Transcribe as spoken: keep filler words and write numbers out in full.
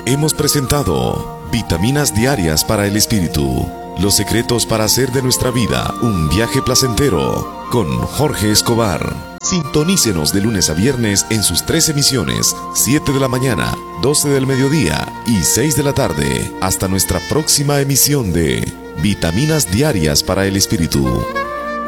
Hemos presentado Vitaminas Diarias para el Espíritu. Los secretos para hacer de nuestra vida un viaje placentero, con Jorge Escobar. Sintonícenos de lunes a viernes en sus tres emisiones, siete de la mañana, doce del mediodía y seis de la tarde. Hasta nuestra próxima emisión de Vitaminas Diarias para el Espíritu.